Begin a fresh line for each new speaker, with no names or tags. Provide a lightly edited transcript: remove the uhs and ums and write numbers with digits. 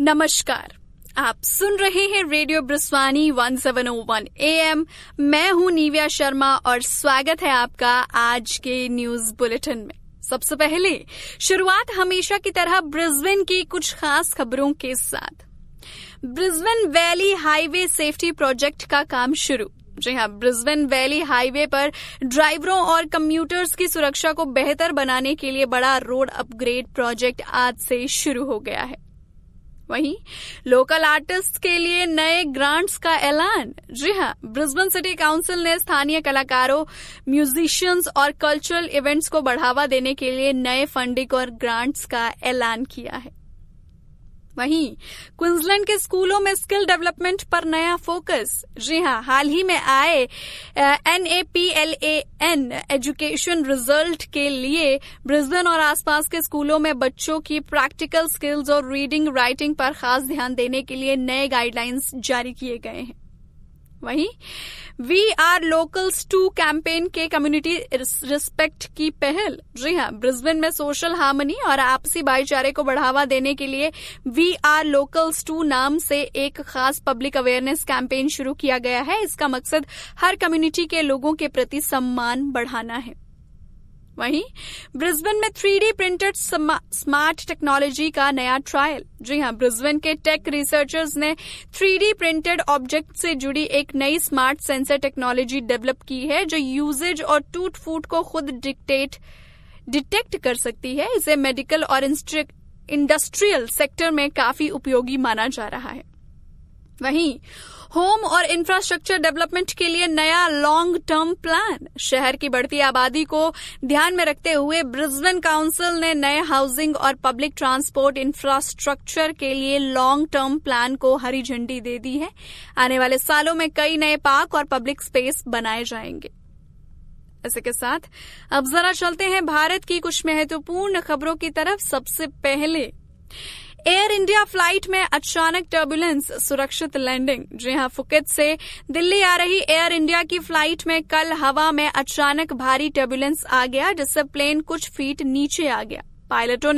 नमस्कार, आप सुन रहे हैं रेडियो ब्रिस्वानी 1701 AM। मैं हूं निव्या शर्मा और स्वागत है आपका आज के न्यूज बुलेटिन में। सबसे पहले शुरुआत हमेशा की तरह ब्रिस्बेन की कुछ खास खबरों के साथ। Brisbane valley highway safety project का काम शुरू। जी हाँ, ब्रिस्बेन वैली हाईवे पर ड्राइवरों और कम्यूटर्स की सुरक्षा को बेहतर बनाने के लिए बड़ा रोड अपग्रेड प्रोजेक्ट आज से शुरू हो गया है। वहीं लोकल आर्टिस्ट के लिए नए ग्रांट्स का ऐलान। जी हाँ, ब्रिस्बेन सिटी काउंसिल ने स्थानीय कलाकारों, म्यूजिशियंस और कल्चरल इवेंट्स को बढ़ावा देने के लिए नए फंडिंग और ग्रांट्स का ऐलान किया है। वहीं क्वींसलैंड के स्कूलों में स्किल डेवलपमेंट पर नया फोकस। जी हाँ, हाल ही में आए NAPLAN एजुकेशन रिजल्ट के लिए ब्रिस्बेन और आसपास के स्कूलों में बच्चों की प्रैक्टिकल स्किल्स और रीडिंग राइटिंग पर खास ध्यान देने के लिए नए गाइडलाइंस जारी किए गए हैं। वहीं वी आर लोकल्स 2 कैंपेन के कम्युनिटी रिस्पेक्ट की पहल। जी हाँ, ब्रिस्बेन में सोशल हार्मनी और आपसी भाईचारे को बढ़ावा देने के लिए वी आर लोकल्स 2 नाम से एक खास पब्लिक अवेयरनेस कैंपेन शुरू किया गया है। इसका मकसद हर कम्युनिटी के लोगों के प्रति सम्मान बढ़ाना है। वहीं ब्रिस्बेन में 3D प्रिंटेड स्मार्ट टेक्नोलॉजी का नया ट्रायल। जी हाँ, ब्रिस्बेन के टेक रिसर्चर्स ने 3D प्रिंटेड ऑब्जेक्ट से जुड़ी एक नई स्मार्ट सेंसर टेक्नोलॉजी डेवलप की है जो यूजेज और टूट फूट को खुद डिटेक्ट कर सकती है। इसे मेडिकल और इंडस्ट्रियल सेक्टर में काफी उपयोगी माना जा रहा है। वहीं होम और इंफ्रास्ट्रक्चर डेवलपमेंट के लिए नया लॉन्ग टर्म प्लान। शहर की बढ़ती आबादी को ध्यान में रखते हुए ब्रिस्बेन काउंसिल ने नए हाउसिंग और पब्लिक ट्रांसपोर्ट इंफ्रास्ट्रक्चर के लिए लॉन्ग टर्म प्लान को हरी झंडी दे दी है। आने वाले सालों में कई नए पार्क और पब्लिक स्पेस बनाए जाएंगे। इसी के साथ अब जरा चलते हैं भारत की कुछ महत्वपूर्ण खबरों की तरफ। सबसे पहले एयर इंडिया फ्लाइट में अचानक टर्बुलेंस, सुरक्षित लैंडिंग। जी हाँ, फुकेत से दिल्ली आ रही एयर इंडिया की फ्लाइट में कल हवा में अचानक भारी टर्बुलेंस आ गया जिससे प्लेन कुछ फीट नीचे आ गया। पायलटों ने